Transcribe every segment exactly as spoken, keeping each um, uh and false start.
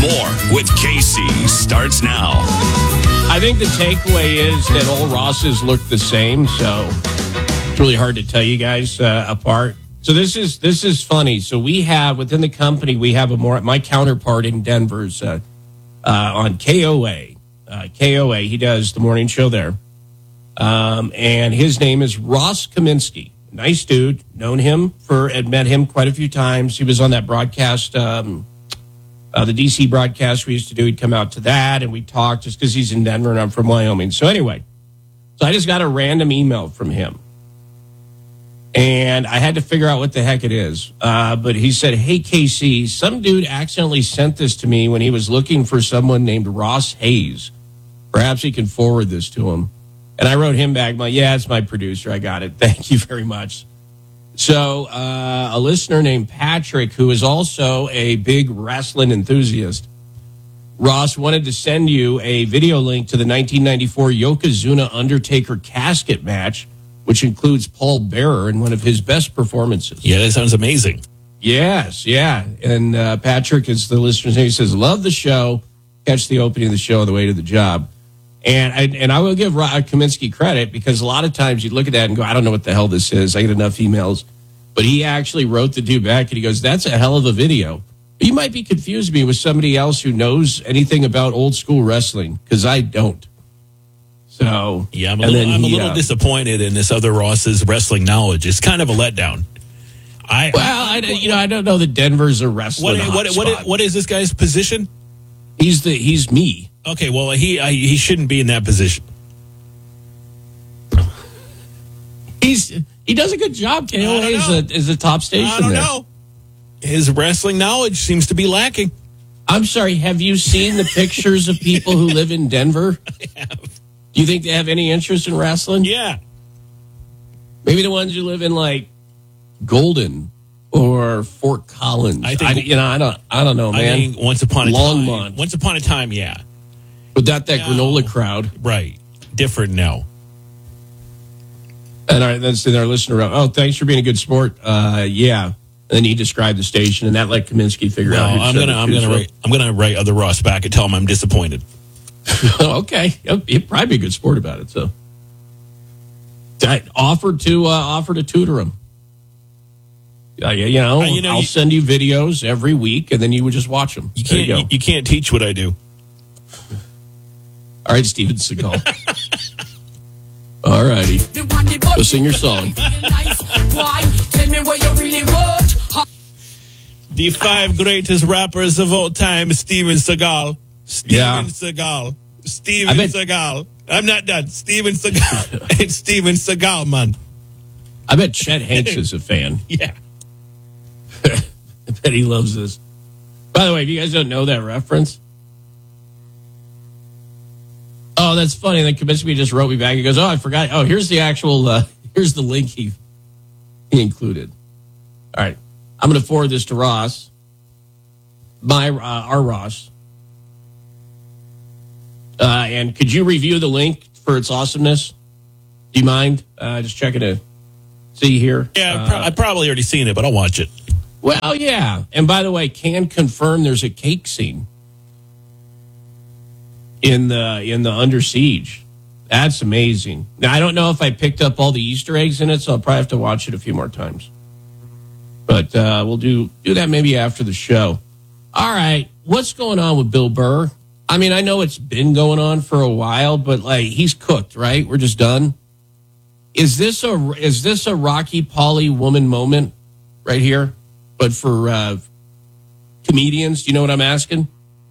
More with Casey starts now. I think the takeaway is that all Rosses look the same, so it's really hard to tell you guys uh, apart. So this is this is funny. So we have within the company we have a more my counterpart in Denver's uh, uh, on K O A. Uh, K O A. He does the morning show there, um, and his name is Ross Kaminsky. Nice dude. Known him for had met him quite a few times. He was on that broadcast. Um, Uh, the D C broadcast we used to do, he'd come out to that, and we talked just because he's in Denver and I'm from Wyoming. So anyway, so I just got a random email from him, and I had to figure out what the heck it is. Uh, but he said, hey, K C, some dude accidentally sent this to me when he was looking for someone named Ross Hayes. Perhaps he can forward this to him. And I wrote him back, I'm like, yeah, it's my producer. I got it. Thank you very much. So uh, a listener named Patrick, who is also a big wrestling enthusiast, Ross wanted to send you a video link to the nineteen ninety-four Yokozuna Undertaker casket match, which includes Paul Bearer in one of his best performances. Yeah, that sounds amazing. Yes, yeah. And uh, Patrick is the listener's name. He says, love the show. Catch the opening of the show on the way to the job. And I, and I will give Rod Kaminsky credit because a lot of times you look at that and go, I don't know what the hell this is. I get enough emails. But he actually wrote the dude back and he goes, that's a hell of a video. You might be confused me with somebody else who knows anything about old school wrestling because I don't. So yeah, I'm a, little, I'm a he, little uh, disappointed in this other Ross's wrestling knowledge. It's kind of a letdown. I well, I, you know, I don't know that Denver's a wrestling what, what, hotspot. what, what is this guy's position? He's the he's me. Okay, well, he I, he shouldn't be in that position. He's he does a good job. K O A is a is a top station. I don't there. know. His wrestling knowledge seems to be lacking. I'm sorry. Have you seen the pictures of people who live in Denver? I have. Do you think they have any interest in wrestling? Yeah. Maybe the ones who live in like Golden or Fort Collins. I think I, you know. I don't. I don't know, man. I think once upon a Longmont. time. Once upon a time, yeah. Without that No. granola crowd, Right. Different now. and our, then our listener wrote, "Oh, thanks for being a good sport." Uh, yeah. And then he described the station, and that let Kaminsky figure No, out. who I'm said gonna it I'm to. gonna So- write I'm gonna write other Ross back and tell him I'm disappointed. Okay, he'd probably be a good sport about it. So, I offered to uh, offer to tutor him. Uh, yeah, you know, Uh, you know, I'll you- send you videos every week, and then you would just watch them. You There can't you you, go. you can't teach what I do. All right, Steven Seagal. All righty, go sing your song. The five greatest rappers of all time: Steven Seagal, Steven Yeah. Seagal, I Steven bet- Seagal. I'm not done. Steven Seagal. It's Steven Seagal, man. I bet Chet Hanks is a fan. Yeah. I bet he loves this. By the way, if you guys don't know that reference, oh, that's funny. Then Kaminsky just wrote me back. He goes, "Oh, I forgot. Oh, here's the actual. Uh, here's the link he he included." All right, I'm going to forward this to Ross. My uh, our Ross. Uh, and could you review the link for its awesomeness? Do you mind? Uh, just checking to see here. Yeah, Uh, I've, pro- I've probably already seen it, but I'll watch it. Well, yeah. And by the way, can confirm there's a cake scene in the in the Under Siege. That's amazing. Now, I don't know if I picked up all the Easter eggs in it, so I'll probably have to watch it a few more times. But uh, we'll do do that maybe after the show. All right, what's going on with Bill Burr? I mean, I know it's been going on for a while, but like he's cooked, right? We're just done. Is this a is this a Rocky Polly woman moment right here? But for uh, comedians, do you know what I'm asking?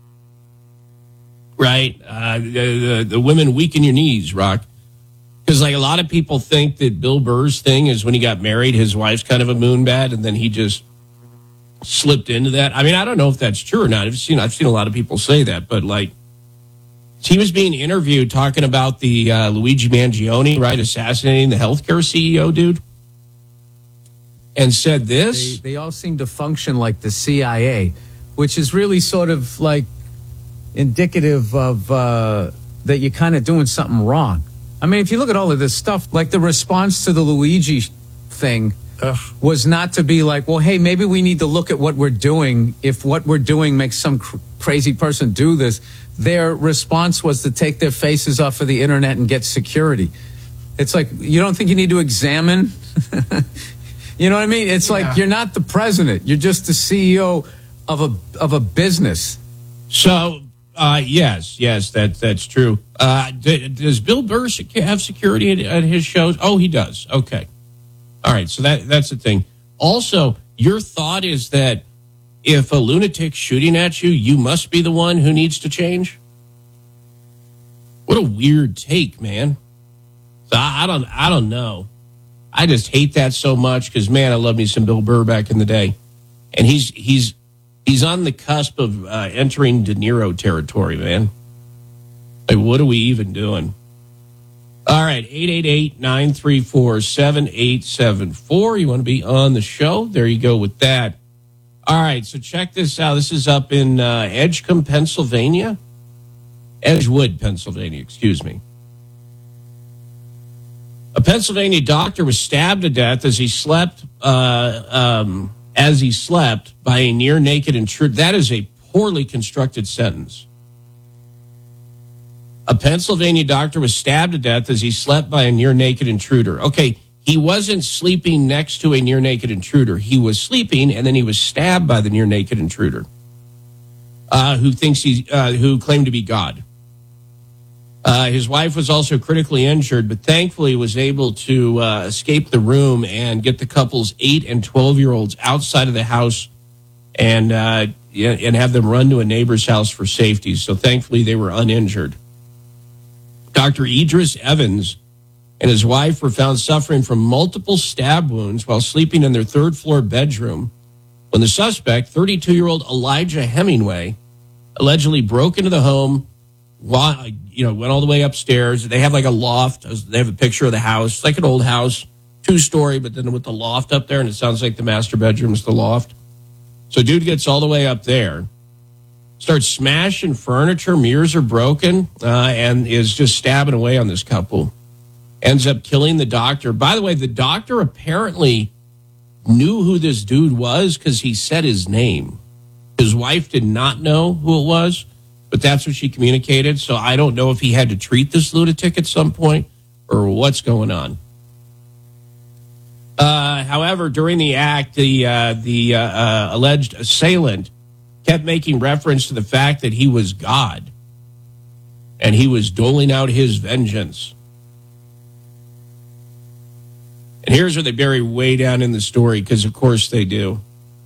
Right, uh, the, the the women weaken your knees, Rock, because like a lot of people think that Bill Burr's thing is when he got married, his wife's kind of a moonbat, and then he just slipped into that. I mean, I don't know if that's true or not. I've seen I've seen a lot of people say that, but like he was being interviewed talking about the uh, Luigi Mangione, right, assassinating the healthcare C E O dude, and said this. They, they all seem to function like the C I A, which is really sort of like indicative of uh, that you're kind of doing something wrong. I mean, if you look at all of this stuff, like the response to the Luigi thing, Ugh. was not to be like, well, hey, maybe we need to look at what we're doing. If what we're doing makes some cr- crazy person do this, their response was to take their faces off of the internet and get security. It's like, you don't think you need to examine? You know what I mean? It's yeah. like, you're not the president. You're just the C E O of a of a business. So, uh, yes, yes, that, that's true. Uh, d- does Bill Burr have security at, at his shows? Oh, he does. Okay. All right, so that that's the thing. Also, your thought is that if a lunatic's shooting at you, you must be the one who needs to change? What a weird take, man. So I, I don't I don't know. I just hate that so much because, man, I love me some Bill Burr back in the day. And he's he's he's on the cusp of uh, entering De Niro territory, man. Like, what are we even doing? All right, eight eight eight, nine three four, seven eight seven four. You want to be on the show? There you go with that. All right, so check this out. This is up in uh, Edgecombe, Pennsylvania. Edgewood, Pennsylvania, excuse me. A Pennsylvania doctor was stabbed to death as he slept, uh, um, as he slept by a near-naked intruder. That is a poorly constructed sentence. A Pennsylvania doctor was stabbed to death as he slept by a near-naked intruder. Okay, he wasn't sleeping next to a near-naked intruder. He was sleeping, and then he was stabbed by the near-naked intruder, uh, who thinks he, uh, who claimed to be God. Uh, his wife was also critically injured, but thankfully was able to uh, escape the room and get the couple's eight and twelve-year-olds outside of the house and uh, and have them run to a neighbor's house for safety. So thankfully they were uninjured. Doctor Idris Evans and his wife were found suffering from multiple stab wounds while sleeping in their third-floor bedroom when the suspect, thirty-two-year-old Elijah Hemingway, allegedly broke into the home. You know, went all the way upstairs. They have like a loft. They have a picture of the house. It's like an old house, two-story, but then with the loft up there, and it sounds like the master bedroom is the loft. So dude gets all the way up there, starts smashing furniture, mirrors are broken, uh, and is just stabbing away on this couple. Ends up killing the doctor. By the way, the doctor apparently knew who this dude was because he said his name. His wife did not know who it was, but that's what she communicated. So I don't know if he had to treat this lunatic at some point or what's going on. Uh, however, during the act, the uh, the uh, uh, alleged assailant kept making reference to the fact that he was God and he was doling out his vengeance. And here's where they bury way down in the story, because of course they do.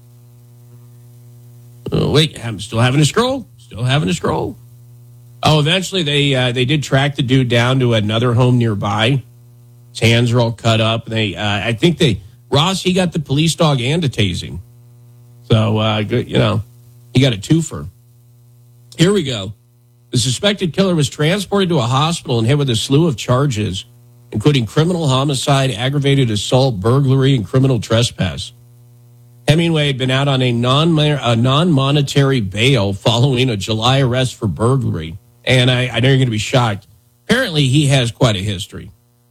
Oh, wait, I'm still having to scroll. Still having to scroll. Oh, eventually they uh, they did track the dude down to another home nearby. His hands are all cut up. They, uh, I think they, Ross, he got the police dog and a tasing. So, uh, good, you know, he got a twofer. Here we go. The suspected killer was transported to a hospital and hit with a slew of charges, including criminal homicide, aggravated assault, burglary, and criminal trespass. Hemingway had been out on a non a non-monetary bail following a July arrest for burglary. And I, I know you're going to be shocked. Apparently, he has quite a history.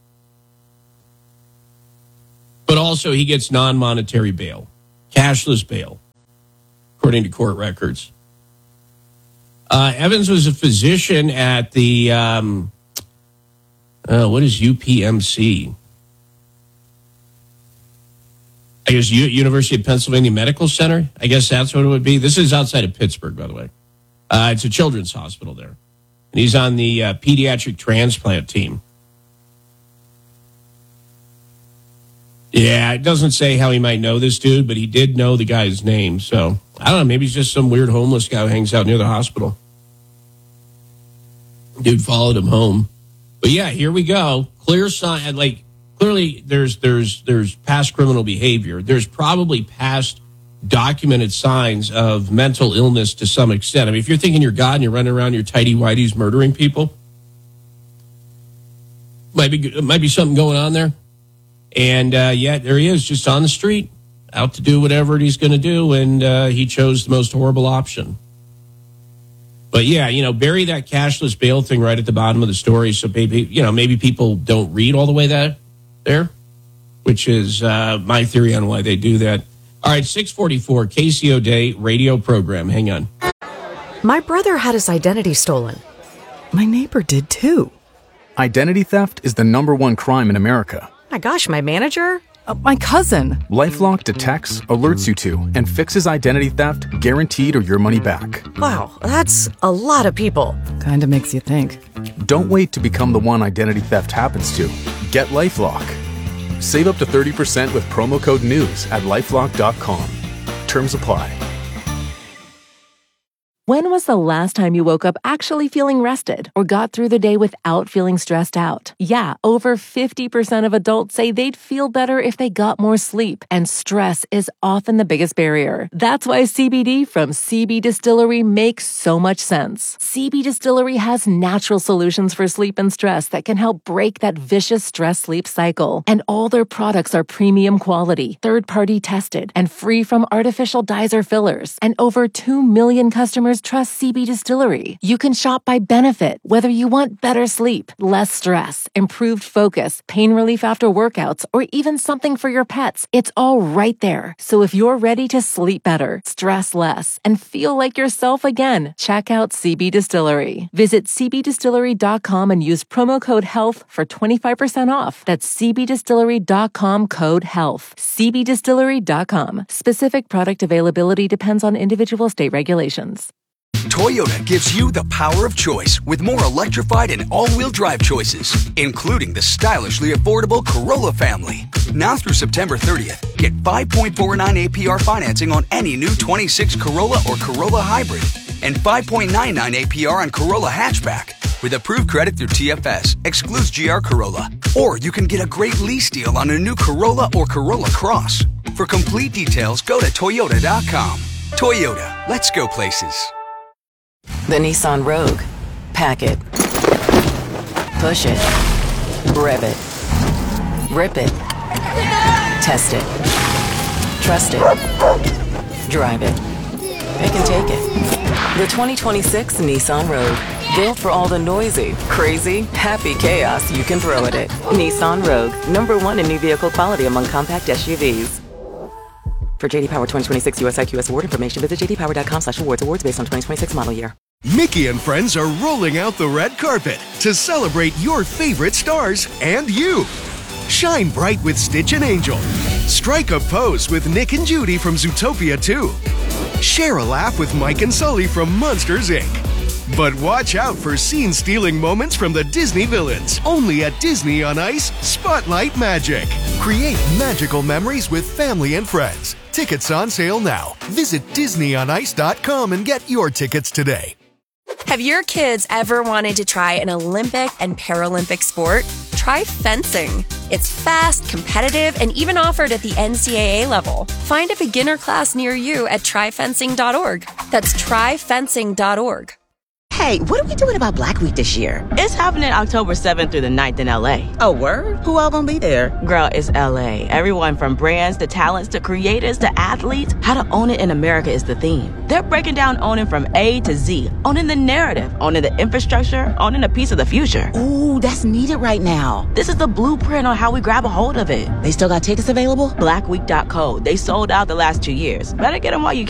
But also, he gets non-monetary bail, cashless bail, according to court records. Uh, Evans was a physician at the, um, uh, what is U P M C? I guess U- University of Pennsylvania Medical Center. I guess that's what it would be. This is outside of Pittsburgh, by the way. Uh, it's a children's hospital there. And he's on the uh, pediatric transplant team. Yeah, it doesn't say how he might know this dude, but he did know the guy's name. So, I don't know, maybe he's just some weird homeless guy who hangs out near the hospital. Dude followed him home. But yeah, here we go. Clear sign, like, clearly there's there's there's past criminal behavior. There's probably past documented signs of mental illness to some extent. I mean, if you're thinking you're God and you're running around your tighty-whities murdering people, might be, might be something going on there. And uh, yet there he is, just on the street, out to do whatever he's going to do, and uh, he chose the most horrible option. But yeah, you know, bury that cashless bail thing right at the bottom of the story, so maybe, you know, maybe people don't read all the way that there. which is uh, my theory on why they do that. All right, six forty-four, Casey O'Day radio program. Hang on. My brother had his identity stolen. My neighbor did too. Identity theft is the number one crime in America. My gosh, my manager? Uh, my cousin. LifeLock detects, alerts you to, and fixes identity theft guaranteed or your money back. Wow, that's a lot of people. Kinda makes you think. Don't wait to become the one identity theft happens to. Get LifeLock. Save up to thirty percent with promo code NEWS at lifelock dot com. Terms apply. When was the last time you woke up actually feeling rested or got through the day without feeling stressed out? Yeah, over fifty percent of adults say they'd feel better if they got more sleep, and stress is often the biggest barrier. That's why C B D from C B Distillery makes so much sense. C B Distillery has natural solutions for sleep and stress that can help break that vicious stress-sleep cycle. And all their products are premium quality, third-party tested, and free from artificial dyes or fillers. And over two million customers trust C B Distillery. You can shop by benefit, whether you want better sleep, less stress, improved focus, pain relief after workouts, or even something for your pets. It's all right there. So if you're ready to sleep better, stress less, and feel like yourself again, check out C B Distillery. Visit c b distillery dot com and use promo code HEALTH for twenty-five percent off. That's c b distillery dot com code HEALTH. c b distillery dot com. Specific product availability depends on individual state regulations. Toyota gives you the power of choice with more electrified and all-wheel drive choices, including the stylishly affordable Corolla family. Now through September thirtieth, get five point four nine A P R financing on any new twenty-six Corolla or Corolla Hybrid and five point nine nine A P R on Corolla Hatchback. With approved credit through T F S, excludes G R Corolla. Or you can get a great lease deal on a new Corolla or Corolla Cross. For complete details, go to toyota dot com. Toyota, let's go places. The Nissan Rogue. Pack it. Push it. Rev it. Rip it. Test it. Trust it. Drive it. Pick and take it. The twenty twenty-six Nissan Rogue. Built for all the noisy, crazy, happy chaos you can throw at it. Nissan Rogue. Number one in new vehicle quality among compact S U Vs. For J D Power twenty twenty-six U S I Q S award information, visit j d power dot com slash awards. Awards based on twenty twenty-six model year. Mickey and friends are rolling out the red carpet to celebrate your favorite stars and you. Shine bright with Stitch and Angel. Strike a pose with Nick and Judy from Zootopia two. Share a laugh with Mike and Sully from Monsters, Incorporated. But watch out for scene-stealing moments from the Disney villains. Only at Disney on Ice, Spotlight Magic. Create magical memories with family and friends. Tickets on sale now. Visit disney on ice dot com and get your tickets today. Have your kids ever wanted to try an Olympic and Paralympic sport? Try fencing. It's fast, competitive, and even offered at the N C double A level. Find a beginner class near you at try fencing dot org. That's try fencing dot org. Hey, what are we doing about Black Week this year? It's happening October seventh through the ninth in L A. Oh, word? Who all gonna be there? Girl, it's L A. Everyone from brands to talents to creators to athletes. How to own it in America is the theme. They're breaking down owning from A to Z. Owning the narrative, owning the infrastructure, owning a piece of the future. Ooh, that's needed right now. This is the blueprint on how we grab a hold of it. They still got tickets available? black week dot co. They sold out the last two years. Better get them while you can.